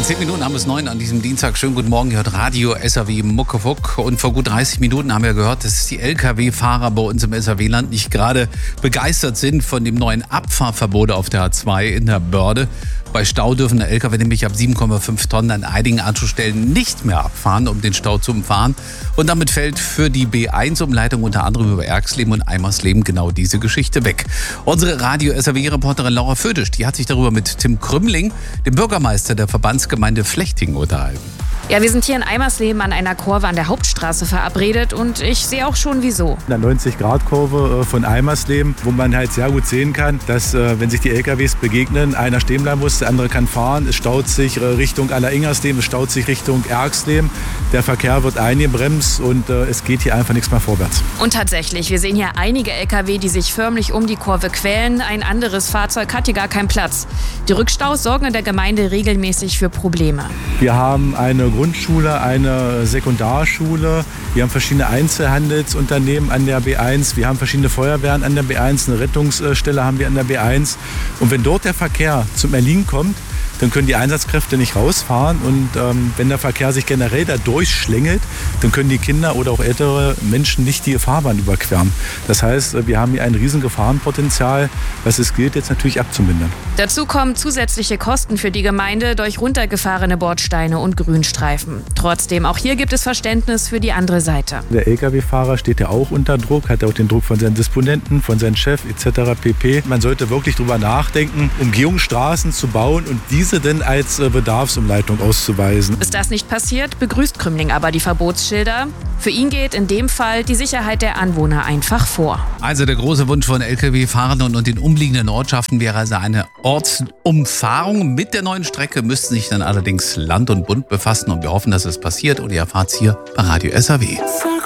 10 Minuten haben es 9 an diesem Dienstag. Schönen guten Morgen, ihr hört Radio SAW Muckefuck. Und vor gut 30 Minuten haben wir gehört, dass die Lkw-Fahrer bei uns im SAW-Land nicht gerade begeistert sind von dem neuen Abfahrverbot auf der A2 in der Börde. Bei Stau dürfen der Lkw nämlich ab 7,5 Tonnen an einigen Anschlussstellen nicht mehr abfahren, um den Stau zu umfahren. Und damit fällt für die B1-Umleitung unter anderem über Erxleben und Eimersleben genau diese Geschichte weg. Unsere Radio SAW-Reporterin Laura Födisch, die hat sich darüber mit Tim Krümling, dem Bürgermeister der Verbandsgemeinde Flechtingen, unterhalten. Ja, wir sind hier in Eimersleben an einer Kurve an der Hauptstraße verabredet und ich sehe auch schon wieso. In der 90-Grad-Kurve von Eimersleben, wo man halt sehr gut sehen kann, dass wenn sich die LKWs begegnen, einer stehen bleiben muss, der andere kann fahren. Es staut sich Richtung Alleringers-Leben, es staut sich Richtung Erxleben. Der Verkehr wird eingebremst und es geht hier einfach nichts mehr vorwärts. Und tatsächlich, wir sehen hier einige LKW, die sich förmlich um die Kurve quälen. Ein anderes Fahrzeug hat hier gar keinen Platz. Die Rückstaus sorgen in der Gemeinde regelmäßig für Probleme. Wir haben eine Grundschule, eine Sekundarschule, wir haben verschiedene Einzelhandelsunternehmen an der B1, wir haben verschiedene Feuerwehren an der B1, eine Rettungsstelle haben wir an der B1. Und wenn dort der Verkehr zum Erliegen kommt, dann können die Einsatzkräfte nicht rausfahren und wenn der Verkehr sich generell da durchschlängelt, dann können die Kinder oder auch ältere Menschen nicht die Fahrbahn überqueren. Das heißt, wir haben hier ein riesen Gefahrenpotenzial, was es gilt jetzt natürlich abzumindern. Dazu kommen zusätzliche Kosten für die Gemeinde durch runtergefahrene Bordsteine und Grünstreifen. Trotzdem, auch hier gibt es Verständnis für die andere Seite. Der Lkw-Fahrer steht ja auch unter Druck, hat auch den Druck von seinen Disponenten, von seinem Chef etc. pp. Man sollte wirklich darüber nachdenken, Umgehungsstraßen zu bauen und diese denn als Bedarfsumleitung auszuweisen. Ist das nicht passiert, begrüßt Krümling aber die Verbotsschilder. Für ihn geht in dem Fall die Sicherheit der Anwohner einfach vor. Also der große Wunsch von Lkw-Fahrern und den umliegenden Ortschaften wäre also eine Ortsumfahrung. Mit der neuen Strecke müssten sich dann allerdings Land und Bund befassen und wir hoffen, dass es passiert und ihr erfahrt es hier bei Radio SAW.